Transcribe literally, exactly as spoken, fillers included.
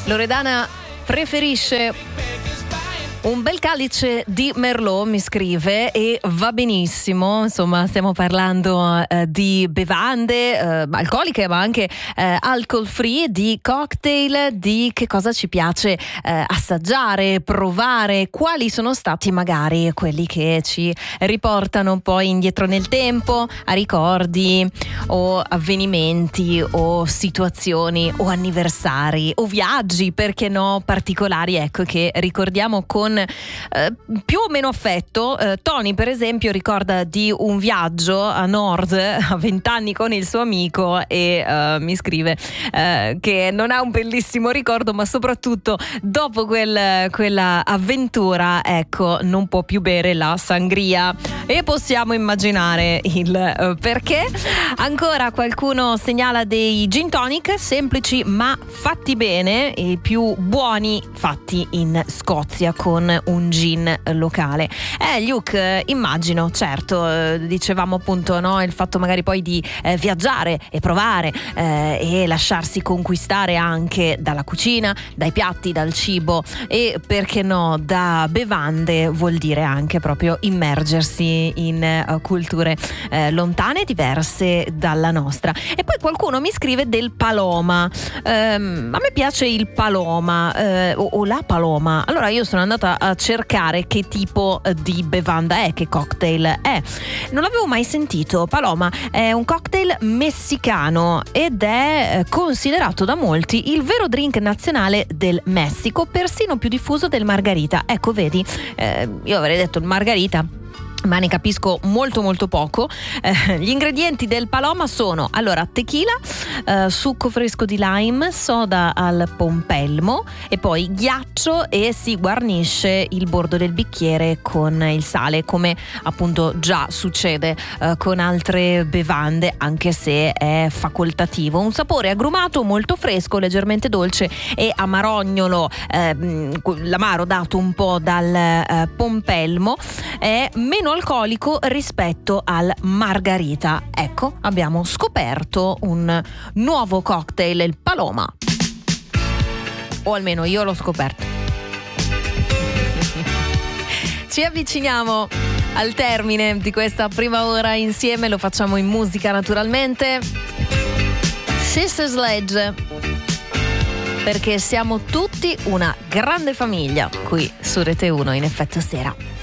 Loredana preferisce un bel calice di Merlot, mi scrive, e va benissimo. Insomma, stiamo parlando eh, di bevande eh, alcoliche, ma anche eh, alcol free, di cocktail, di che cosa ci piace eh, assaggiare, provare, quali sono stati magari quelli che ci riportano poi indietro nel tempo, a ricordi o avvenimenti o situazioni o anniversari o viaggi, perché no, particolari, ecco, che ricordiamo con Eh, più o meno affetto. eh, Tony per esempio ricorda di un viaggio a nord a vent'anni con il suo amico e eh, mi scrive eh, che non ha un bellissimo ricordo, ma soprattutto dopo quel, quella avventura, ecco, non può più bere la sangria, e possiamo immaginare il eh, perché. Ancora qualcuno segnala dei gin tonic semplici ma fatti bene, i più buoni fatti in Scozia con un gin locale. Eh, Luke, immagino, certo, eh, dicevamo appunto, no, il fatto magari poi di eh, viaggiare e provare eh, e lasciarsi conquistare anche dalla cucina, dai piatti, dal cibo e, perché no, da bevande, vuol dire anche proprio immergersi in uh, culture eh, lontane, diverse dalla nostra. E poi qualcuno mi scrive del Paloma. Um, a me piace il Paloma eh, o, o la Paloma. Allora io sono andata a cercare che tipo di bevanda è, che cocktail è. Non l'avevo mai sentito. Paloma è un cocktail messicano ed è considerato da molti il vero drink nazionale del Messico, persino più diffuso del margarita. Ecco, vedi, eh, io avrei detto il margarita, ma ne capisco molto molto poco. Eh, gli ingredienti del Paloma sono, allora, tequila, eh, succo fresco di lime, soda al pompelmo e poi ghiaccio, e si guarnisce il bordo del bicchiere con il sale, come appunto già succede eh, con altre bevande, anche se è facoltativo. Un sapore agrumato, molto fresco, leggermente dolce e amarognolo, eh, l'amaro dato un po' dal eh, pompelmo, è meno alcolico rispetto al margarita. Ecco, abbiamo scoperto un nuovo cocktail, il Paloma, o almeno io l'ho scoperto. Ci avviciniamo al termine di questa prima ora insieme, lo facciamo in musica naturalmente. Sister Sledge, perché siamo tutti una grande famiglia qui su Rete uno in Effetto Sera.